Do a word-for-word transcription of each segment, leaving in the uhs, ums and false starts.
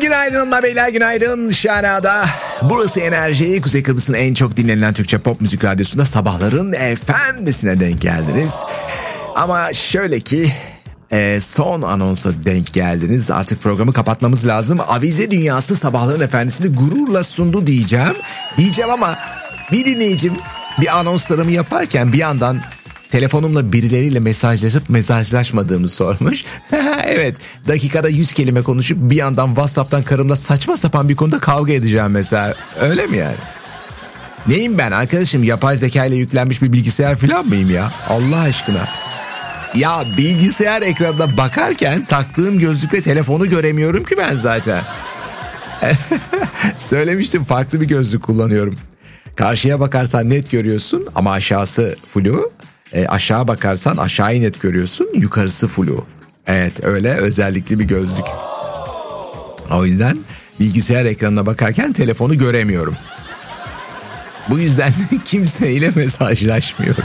Günaydın hanımlar beyler, günaydın Şana'da. Burası Enerji, Kuzey Kıbrıs'ın en çok dinlenilen Türkçe pop müzik radyosunda sabahların efendisine denk geldiniz. Ama şöyle ki e, son anonsa denk geldiniz. Artık programı kapatmamız lazım. Avize Dünyası sabahların efendisini gururla sundu diyeceğim. Diyeceğim ama bir dinleyicim bir anonslarımı yaparken bir yandan telefonumla birileriyle mesajlaşıp mesajlaşmadığımı sormuş. Evet, dakikada yüz kelime konuşup bir yandan WhatsApp'tan karımla saçma sapan bir konuda kavga edeceğim mesela. Öyle mi yani? Neyim ben arkadaşım, yapay zeka ile yüklenmiş bir bilgisayar falan mıyım ya? Allah aşkına. Ya bilgisayar ekranına bakarken taktığım gözlükle telefonu göremiyorum ki ben zaten. Söylemiştim, farklı bir gözlük kullanıyorum. Karşıya bakarsan net görüyorsun ama aşağısı flu. E, aşağı bakarsan aşağıyı net görüyorsun, yukarısı flu. Evet, öyle özellikli bir gözlük. O yüzden bilgisayar ekranına bakarken telefonu göremiyorum. Bu yüzden kimseyle mesajlaşmıyorum.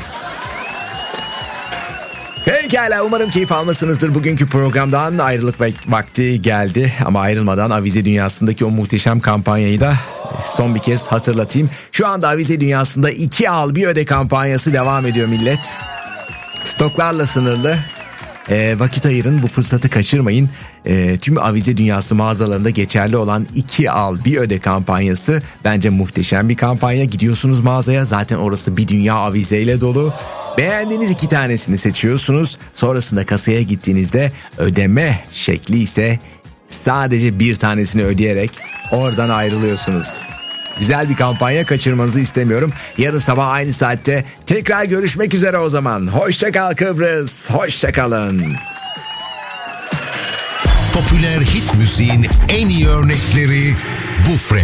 Pekala, umarım keyif almışsınızdır. Bugünkü programdan ayrılık vakti geldi. Ama ayrılmadan Avize Dünyası'ndaki o muhteşem kampanyayı da son bir kez hatırlatayım. Şu anda Avize Dünyası'nda iki al bir öde kampanyası devam ediyor millet. Stoklarla sınırlı. E, vakit ayırın, bu fırsatı kaçırmayın. E, tüm Avize Dünyası mağazalarında geçerli olan iki al bir öde kampanyası bence muhteşem bir kampanya. Gidiyorsunuz mağazaya, zaten orası bir dünya avizeyle dolu. Beğendiğiniz iki tanesini seçiyorsunuz. Sonrasında kasaya gittiğinizde ödeme şekli ise sadece bir tanesini ödeyerek oradan ayrılıyorsunuz. Güzel bir kampanya, kaçırmanızı istemiyorum. Yarın sabah aynı saatte tekrar görüşmek üzere o zaman. Hoşça kal Kıbrıs, hoşça kalın. Popüler hit müziğin en iyi örnekleri bu fre.